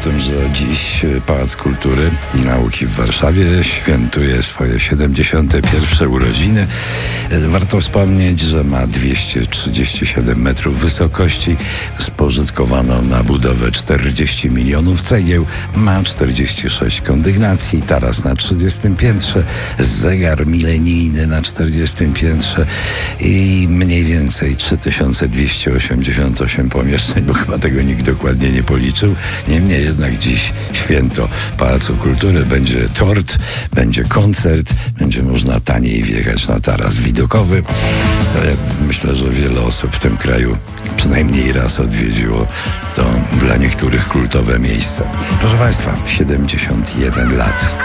tym, że dziś Pałac Kultury i Nauki w Warszawie świętuje swoje 71. urodziny. Warto wspomnieć, że ma 237 metrów wysokości, spożytkowano na budowę 40 milionów cegieł, ma 46 kondygnacji, taras na 30 piętrze, zegar milenijny na 40 piętrze i mniej więcej 3288 pomieszczeń, bo chyba tego nikt dokładnie nie policzył. Niemniej jednak dziś święto Pałacu Kultury. Będzie tort, będzie koncert, będzie można taniej wjechać na taras widokowy. Myślę, że wiele osób w tym kraju przynajmniej raz odwiedziło to dla niektórych kultowe miejsce. Proszę Państwa, 71 lat.